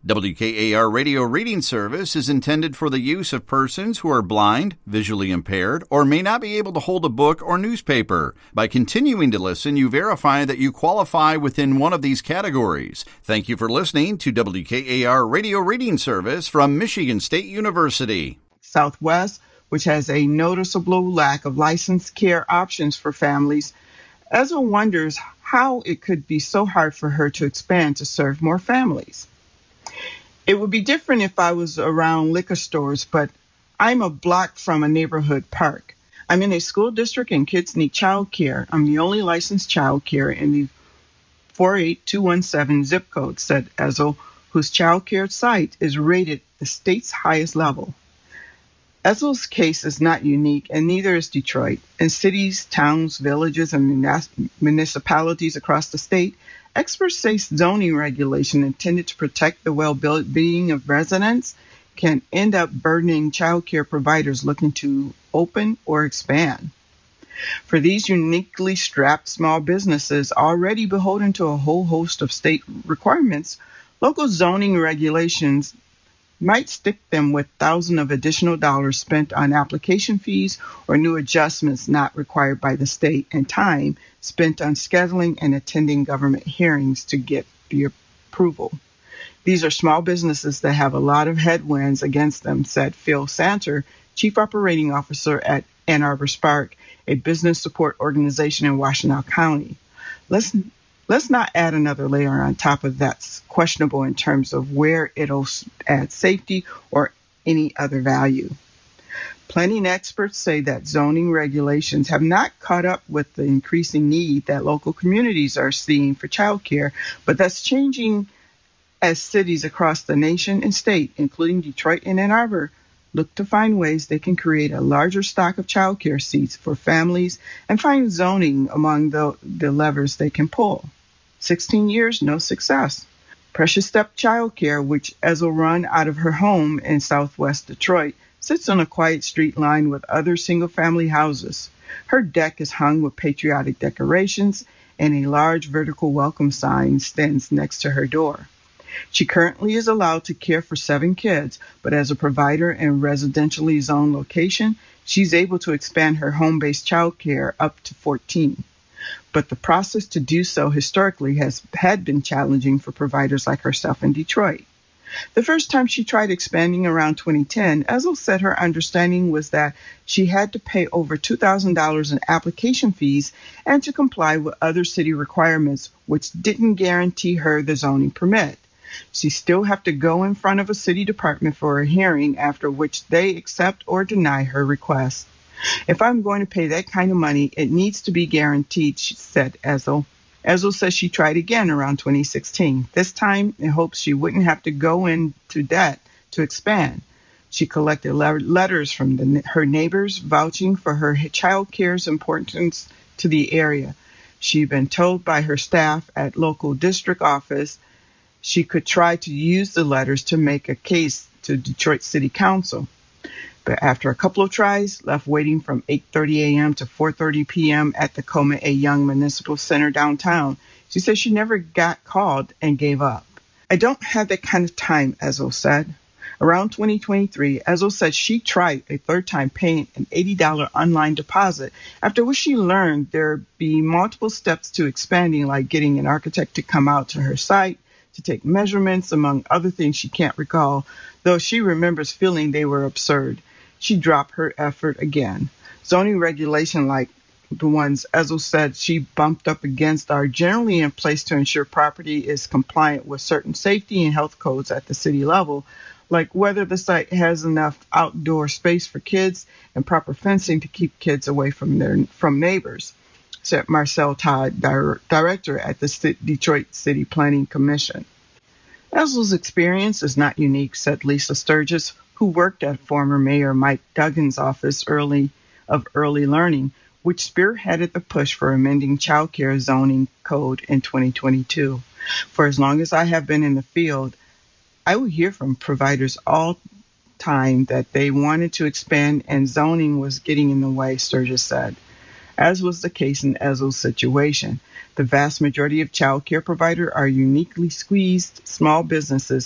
WKAR Radio Reading Service is intended for the use of persons who are blind, visually impaired, or may not be able to hold a book or newspaper. By continuing to listen, you verify that you qualify within one of these categories. Thank you for listening to WKAR Radio Reading Service from Michigan State University. Southwest, which has a noticeable lack of licensed care options for families, Ezra wonders how it could be so hard for her to expand to serve more families. It would be different if I was around liquor stores, but I'm a block from a neighborhood park. I'm in a school district and kids need child care. I'm the only licensed child care in the 48217 zip code, said Ezel, whose child care site is rated the state's highest level. Ezel's case is not unique, and neither is Detroit. In cities, towns, villages, and municipalities across the state, experts say zoning regulation intended to protect the well-being of residents can end up burdening child care providers looking to open or expand. For these uniquely strapped small businesses already beholden to a whole host of state requirements, local zoning regulations might stick them with thousands of additional dollars spent on application fees or new adjustments not required by the state, and time spent on scheduling and attending government hearings to get the approval. These are small businesses that have a lot of headwinds against them, said Phil Santer, Chief Operating Officer at Ann Arbor Spark, a business support organization in Washtenaw County. Let's not add another layer on top of that's questionable in terms of where it'll add safety or any other value. Planning experts say that zoning regulations have not caught up with the increasing need that local communities are seeing for childcare, but that's changing as cities across the nation and state, including Detroit and Ann Arbor, look to find ways they can create a larger stock of childcare seats for families and find zoning among the levers they can pull. 16 years, no success. Precious Step Childcare, which Ezel run out of her home in southwest Detroit, sits on a quiet street lined with other single-family houses. Her deck is hung with patriotic decorations, and a large vertical welcome sign stands next to her door. She currently is allowed to care for 7 kids, but as a provider in residentially zoned location, she's able to expand her home-based childcare up to 14. But the process to do so historically had been challenging for providers like herself in Detroit. The first time she tried expanding around 2010, Ezel said her understanding was that she had to pay over $2,000 in application fees and to comply with other city requirements, which didn't guarantee her the zoning permit. She still have to go in front of a city department for a hearing, after which they accept or deny her request. If I'm going to pay that kind of money, it needs to be guaranteed, she said Ezel. Ezel says she tried again around 2016, this time in hopes she wouldn't have to go into debt to expand. She collected letters from her neighbors vouching for her child care's importance to the area. She'd been told by her staff at local district office she could try to use the letters to make a case to Detroit City Council. But after a couple of tries, left waiting from 8:30 a.m. to 4:30 p.m. at the Coleman A. Young Municipal Center downtown, she said she never got called and gave up. I don't have that kind of time, Ezel said. Around 2023, Ezel said she tried a third time paying an $80 online deposit, after which she learned there'd be multiple steps to expanding, like getting an architect to come out to her site, to take measurements, among other things she can't recall, though she remembers feeling they were absurd. She dropped her effort again. Zoning regulation like the ones Ezel said she bumped up against are generally in place to ensure property is compliant with certain safety and health codes at the city level, like whether the site has enough outdoor space for kids and proper fencing to keep kids away from neighbors, said Marcel Todd, director at the Detroit City Planning Commission. Ezel's experience is not unique, said Lisa Sturgis, who worked at former Mayor Mike Duggan's office Early Learning, which spearheaded the push for amending child care zoning code in 2022. For as long as I have been in the field, I would hear from providers all time that they wanted to expand and zoning was getting in the way, Sturgis said. As was the case in Ezel's situation, the vast majority of child care providers are uniquely squeezed small businesses